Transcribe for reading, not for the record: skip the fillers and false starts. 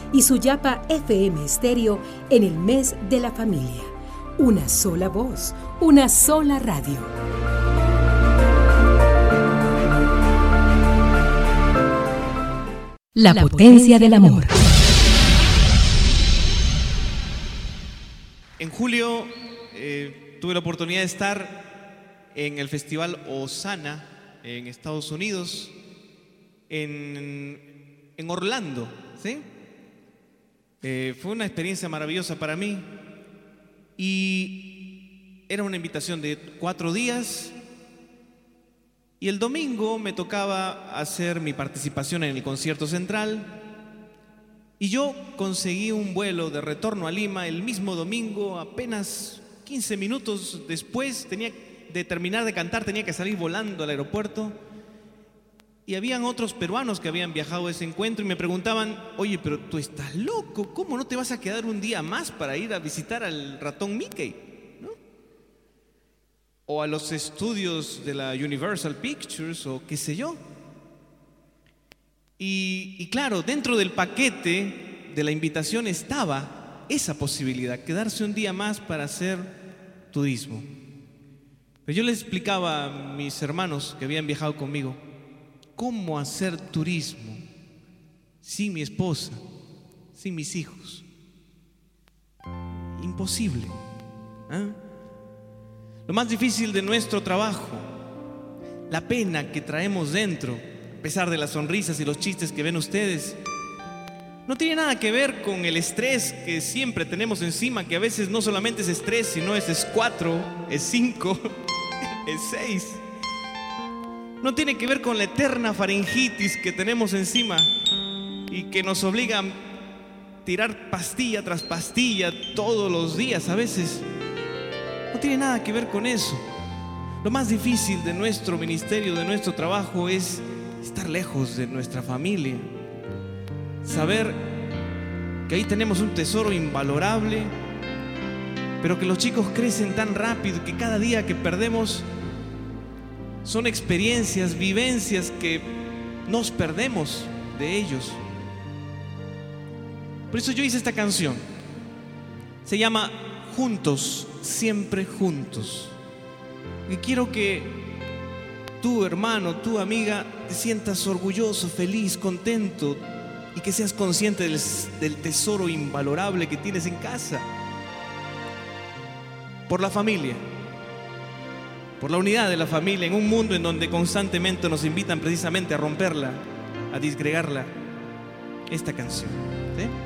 y Suyapa FM Estéreo en el mes de la familia. Una sola voz, una sola radio. La potencia del amor. En julio tuve la oportunidad de estar en el Festival Osana en Estados Unidos, en Orlando, ¿sí? Fue una experiencia maravillosa para mí y era una invitación de 4 días y el domingo me tocaba hacer mi participación en el concierto central y yo conseguí un vuelo de retorno a Lima el mismo domingo. Apenas 15 minutos después de terminar de cantar tenía que salir volando al aeropuerto. Y habían otros peruanos que habían viajado a ese encuentro y me preguntaban: oye, pero tú estás loco, ¿cómo no te vas a quedar un día más para ir a visitar al ratón Mickey? ¿No? O a los estudios de la Universal Pictures o qué sé yo. Y claro, dentro del paquete de la invitación estaba esa posibilidad, quedarse un día más para hacer turismo. Pero yo les explicaba a mis hermanos que habían viajado conmigo cómo hacer turismo sin mi esposa, sin mis hijos. Imposible. ¿Eh? Lo más difícil de nuestro trabajo, la pena que traemos dentro, a pesar de las sonrisas y los chistes que ven ustedes, no tiene nada que ver con el estrés que siempre tenemos encima, que a veces no solamente es estrés, sino es 4, es 5, es 6. No tiene que ver con la eterna faringitis que tenemos encima y que nos obliga a tirar pastilla tras pastilla todos los días a veces. No tiene nada que ver con eso. Lo más difícil de nuestro ministerio, de nuestro trabajo, es estar lejos de nuestra familia. Saber que ahí tenemos un tesoro invalorable, pero que los chicos crecen tan rápido que cada día que perdemos son experiencias, vivencias que nos perdemos de ellos. Por eso yo hice esta canción. Se llama Juntos, siempre juntos. Y quiero que tú, hermano, tu amiga, te sientas orgulloso, feliz, contento y que seas consciente del tesoro invalorable que tienes en casa. Por la familia, por la unidad de la familia en un mundo en donde constantemente nos invitan precisamente a romperla, a disgregarla. Esta canción, ¿sí?